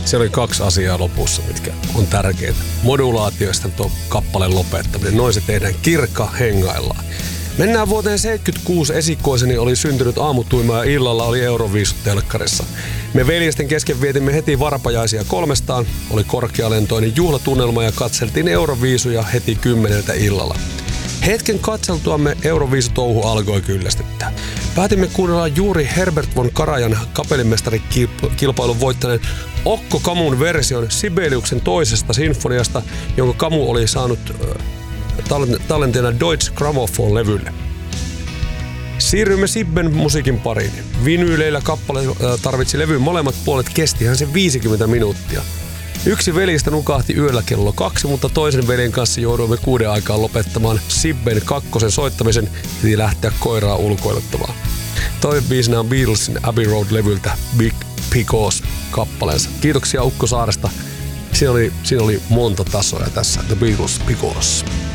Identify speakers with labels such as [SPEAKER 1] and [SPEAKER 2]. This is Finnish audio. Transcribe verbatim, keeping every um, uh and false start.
[SPEAKER 1] Siellä oli kaksi asiaa lopussa, mitkä on tärkeitä. Modulaatioista tuo kappaleen lopettaminen. Noin se tehdään, kirkka hengaillaan. Mennään vuoteen seitsemänkymmentäkuusi. Esikoiseni oli syntynyt aamutuimaa ja illalla oli Euroviisut telkkarissa. Me veljesten kesken vietimme heti varpajaisia kolmestaan. Oli korkealentoinen juhlatunnelma ja katseltiin Euroviisuja heti kymmeneltä illalla. Hetken katseltuamme Euroviisutouhu alkoi kyllästyttää. Päätimme kuunnella juuri Herbert von Karajan kapellimestarikilpailun voittaneen Okko Kamun version Sibeliuksen toisesta sinfoniasta, jonka Kamu oli saanut äh, tallenteena Deutsche Grammophon-levylle. Siirryimme Sibben musiikin pariin. Vinyyleillä kappale äh, tarvitsi levyn molemmat puolet, kestihän se viisikymmentä minuuttia. Yksi veljistä nukahti yöllä kello kaksi, mutta toisen veljen kanssa jouduimme kuuden aikaan lopettamaan Sibben kakkosen soittamisen, piti lähteä koiraa ulkoiluttamaan. Toinen biisinä on Beatlesin Abbey Road-levyltä Big Because-kappaleensa. Kiitoksia Ukko Saaresta. Siinä oli, siinä oli monta tasoa tässä, The Beatles Because.